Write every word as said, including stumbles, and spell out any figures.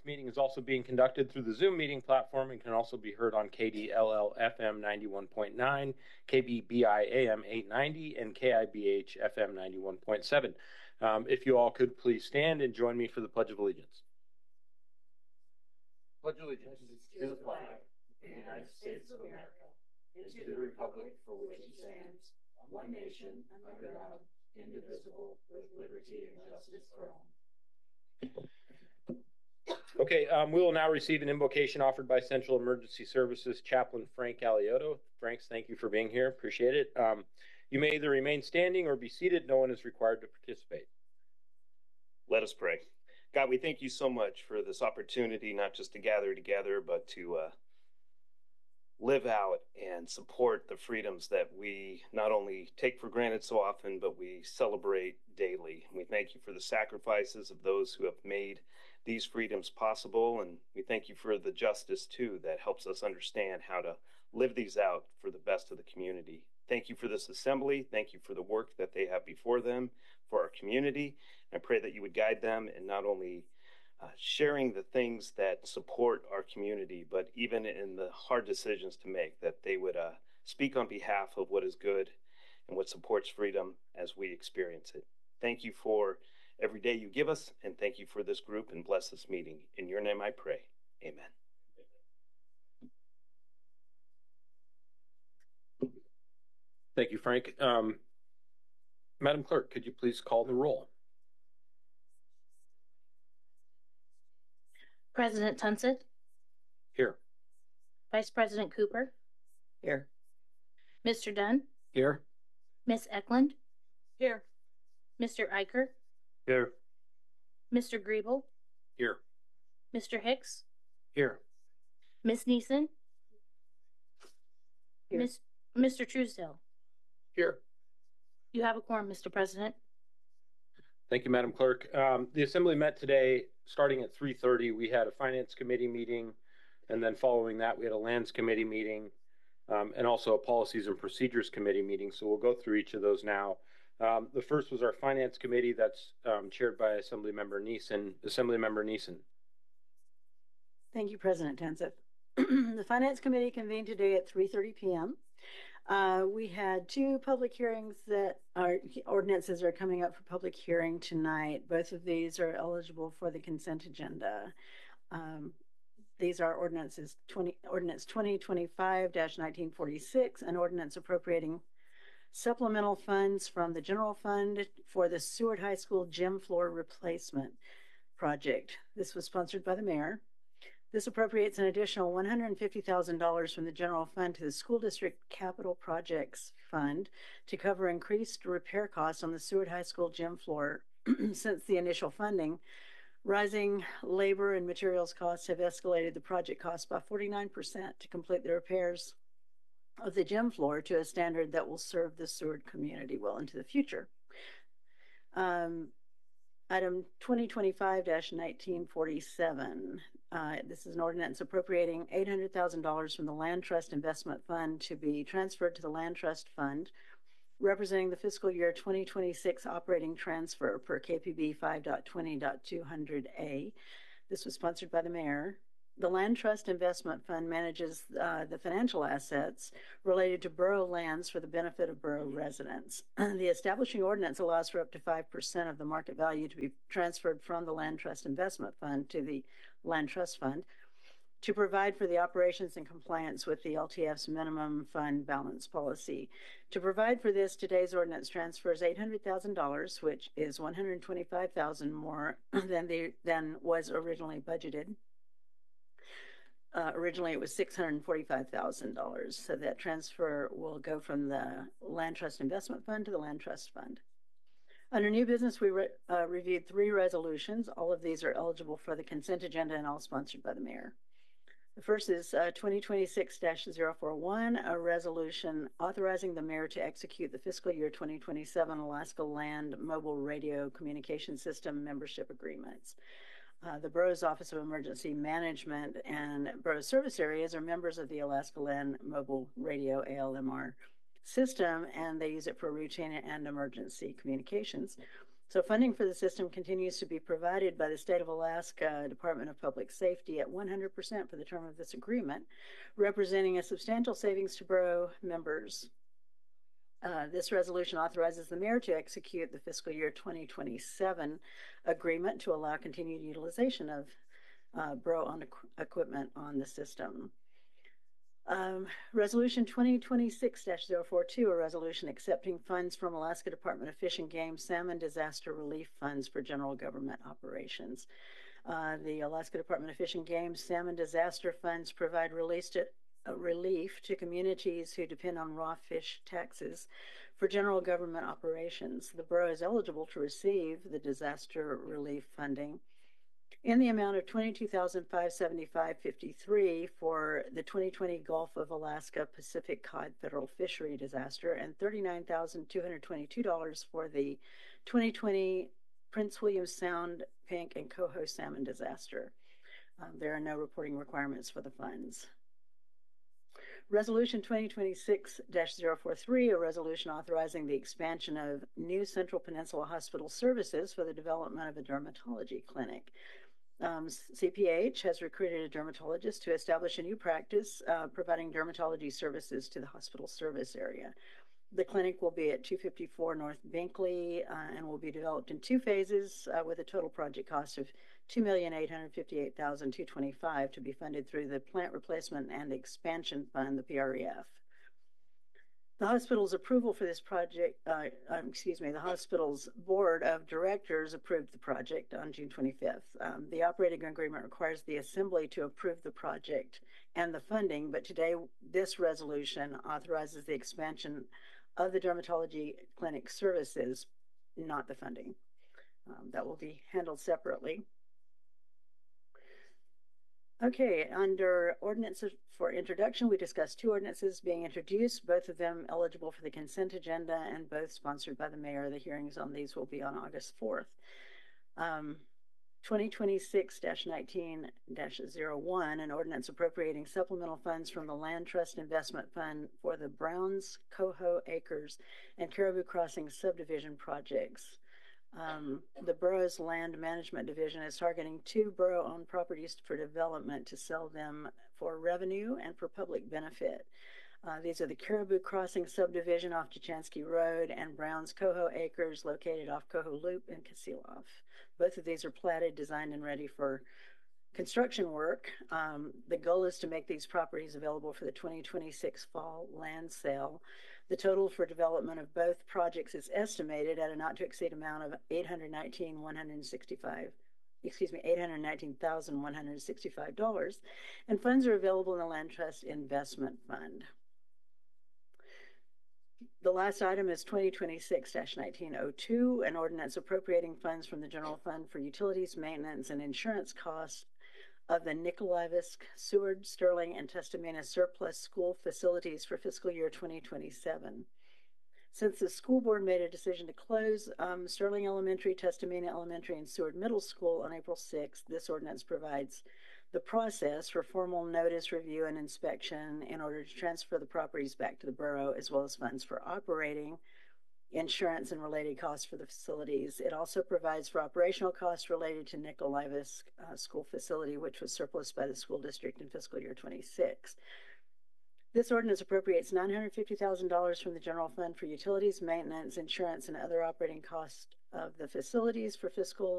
This meeting is also being conducted through the Zoom meeting platform and can also be heard on K D L L F M ninety-one point nine, K B B I A M eight ninety, and K I B H F M ninety-one point seven. Um, if you all could please stand and join me for the Pledge of Allegiance. Pledge allegiance to the flag of the United States of America and to the republic for which it stands, one nation, under God, indivisible, with liberty and justice for all. Okay, um, we will now receive an invocation offered by Central Emergency Services Chaplain Frank Aliotto. Franks, thank you for being here. Appreciate it. Um, you may either remain standing or be seated. No one is required to participate. Let us pray. God, we thank you so much for this opportunity, not just to gather together, but to uh, live out and support the freedoms that we not only take for granted so often, but we celebrate daily. We thank you for the sacrifices of those who have made these freedoms possible, and we thank you for the justice, too, that helps us understand how to live these out for the best of the community. Thank you for this assembly. Thank you for the work that they have before them for our community. I pray that you would guide them in not only uh, sharing the things that support our community, but even in the hard decisions to make, that they would uh, speak on behalf of what is good and what supports freedom as we experience it. Thank you for every day you give us, and thank you for this group, and bless this meeting. In your name I pray. Amen. Thank you, Frank. Um, Madam Clerk, could you please call the roll? President Tunsit? Here. Vice President Cooper? Here. Mister Dunn? Here. Miss Eklund? Here. Mister Eicher? Here. Mister Griebel? Here. Mister Hicks? Here. Miss Neeson? Here. Miss Mister Truesdale? Here. You have a quorum, Mister President. Thank you, Madam Clerk. Um, the Assembly met today starting at three thirty. We had a Finance Committee meeting, and then following that, we had a Lands Committee meeting, um, and also a Policies and Procedures Committee meeting. So we'll go through each of those now. Um, the first was our Finance Committee that's um, chaired by Assemblymember Neeson. Assemblymember Neeson. Thank you, President Tunsit. The Finance Committee convened today at three thirty p m Uh, we had two public hearings that are ordinances are coming up for public hearing tonight. Both of these are eligible for the consent agenda. Um, these are ordinances twenty, ordinance twenty twenty-five dash nineteen forty-six, an ordinance appropriating supplemental funds from the general fund for the Seward High School gym floor replacement project. This was sponsored by the mayor. This appropriates an additional one hundred fifty thousand dollars from the general fund to the school district capital projects fund to cover increased repair costs on the Seward High School gym floor. Since the initial funding, rising labor and materials costs have escalated the project cost by forty-nine percent to complete the repairs of the gym floor to a standard that will serve the Seward community well into the future. Um, Item twenty twenty-five dash nineteen forty-seven. Uh, this is an ordinance appropriating eight hundred thousand dollars from the Land Trust Investment Fund to be transferred to the Land Trust Fund, representing the fiscal year twenty twenty-six operating transfer per K P B five point twenty point two hundred A. This was sponsored by the mayor. The Land Trust Investment Fund manages uh, the financial assets related to borough lands for the benefit of borough residents. The establishing ordinance allows for up to five percent of the market value to be transferred from the Land Trust Investment Fund to the Land Trust Fund to provide for the operations and compliance with the L T F's minimum fund balance policy. To provide for this, today's ordinance transfers eight hundred thousand dollars, which is one hundred twenty-five thousand dollars more than, the, than was originally budgeted. Uh, originally, it was six hundred forty-five thousand dollars. So that transfer will go from the Land Trust Investment Fund to the Land Trust Fund. Under new business, we re uh, reviewed three resolutions. All of these are eligible for the consent agenda and all sponsored by the mayor. The first is uh, twenty twenty-six dash zero four one, a resolution authorizing the mayor to execute the fiscal year twenty twenty-seven Alaska Land Mobile Radio Communication System membership agreements. Uh, the borough's Office of Emergency Management and borough service areas are members of the Alaska Land Mobile Radio A L M R system, and they use it for routine and emergency communications. So funding for the system continues to be provided by the State of Alaska Department of Public Safety at one hundred percent for the term of this agreement, representing a substantial savings to borough members. Uh, this resolution authorizes the mayor to execute the fiscal year twenty twenty-seven agreement to allow continued utilization of uh, borough-owned equ equipment on the system. Um, resolution twenty twenty-six dash zero four two, a resolution accepting funds from Alaska Department of Fish and Game Salmon Disaster Relief Funds for general government operations. Uh, the Alaska Department of Fish and Game Salmon Disaster Funds provide release to Uh, relief to communities who depend on raw fish taxes for general government operations. The borough is eligible to receive the disaster relief funding in the amount of twenty-two thousand five hundred seventy-five dollars and fifty-three cents for the twenty twenty Gulf of Alaska Pacific Cod Federal Fishery Disaster and thirty-nine thousand two hundred twenty-two dollars for the twenty twenty Prince William Sound Pink and Coho Salmon Disaster. Um, there are no reporting requirements for the funds. Resolution twenty twenty-six dash zero four three, a resolution authorizing the expansion of new Central Peninsula Hospital services for the development of a dermatology clinic. Um, C P H has recruited a dermatologist to establish a new practice uh, providing dermatology services to the hospital service area. The clinic will be at two fifty-four North Binkley uh, and will be developed in two phases uh, with a total project cost of two million eight hundred fifty-eight thousand two hundred twenty-five dollars to be funded through the Plant Replacement and Expansion Fund, the P R E F. The hospital's approval for this project, uh, um, excuse me, the hospital's board of directors approved the project on June twenty-fifth. Um, the operating agreement requires the assembly to approve the project and the funding, but today this resolution authorizes the expansion of the dermatology clinic services, not the funding. Um, that will be handled separately. Okay, under ordinances for introduction, we discussed two ordinances being introduced, both of them eligible for the consent agenda and both sponsored by the mayor. The hearings on these will be on August fourth. Um, twenty twenty-six dash nineteen dash zero one, an ordinance appropriating supplemental funds from the Land Trust Investment Fund for the Browns, Coho Acres, and Caribou Crossing subdivision projects. Um, the borough's land management division is targeting two borough-owned properties for development to sell them for revenue and for public benefit. Uh, these are the Caribou Crossing subdivision off Jachansky Road and Brown's Coho Acres located off Coho Loop and Kasilof. Both of these are platted, designed, and ready for construction work. Um, the goal is to make these properties available for the twenty twenty-six fall land sale. The total for development of both projects is estimated at a not to exceed amount of eight hundred nineteen thousand one hundred sixty-five dollars, excuse me, eight hundred nineteen thousand one hundred sixty-five dollars, and funds are available in the Land Trust Investment Fund. The last item is twenty twenty-six dash nineteen oh two, an ordinance appropriating funds from the general fund for utilities, maintenance, and insurance costs of the Nikolaevsk, Seward, Sterling, and Tustamena surplus school facilities for fiscal year twenty twenty-seven. Since the school board made a decision to close um, Sterling Elementary, Tustamena Elementary, and Seward Middle School on April sixth, this ordinance provides the process for formal notice, review, and inspection in order to transfer the properties back to the borough, as well as funds for operating, insurance, and related costs for the facilities. It also provides for operational costs related to Nikolaevsk uh, school facility, which was surplus by the school district in fiscal year twenty-six. This ordinance appropriates nine hundred fifty thousand dollars from the general fund for utilities, maintenance, insurance, and other operating costs of the facilities for fiscal